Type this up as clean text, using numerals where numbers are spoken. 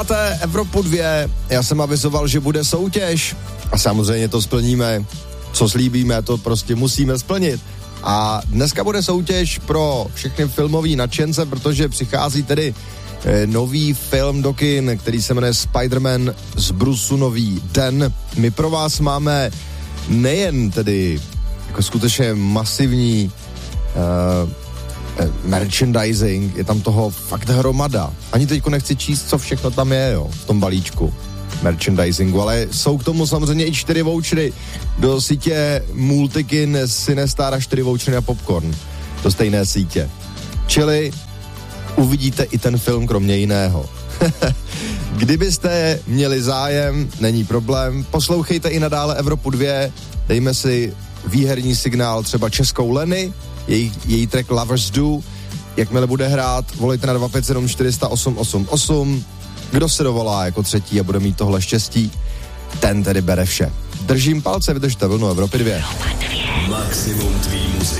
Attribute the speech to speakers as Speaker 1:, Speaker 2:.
Speaker 1: Evropu 2, já jsem avizoval, že bude soutěž a samozřejmě to splníme, co slíbíme, to prostě musíme splnit. A dneska bude soutěž pro všechny filmový nadšence, protože přichází tedy nový film do kin, který se jmenuje Spider-Man Zbrusunový den. My pro vás máme nejen tedy jako skutečně masivní merchandising, je tam toho fakt hromada. Ani teďko nechci číst, co všechno tam je, jo, v tom balíčku merchandisingu, ale jsou k tomu samozřejmě i 4 vouchery do sítě Multikin, Cinestar a 4 vouchery na popcorn do stejné sítě. Čili uvidíte i ten film kromě jiného. Kdybyste měli zájem, není problém, poslouchejte i nadále Evropu 2, dejme si výherní signál třeba českou Leny, její track Lovers Do, jakmile bude hrát, volejte na 257 400 888, kdo se dovolá jako třetí a bude mít tohle štěstí, ten tedy bere vše. Držím palce, vydržte vlnu Evropy 2.
Speaker 2: Maximum tvý muziky.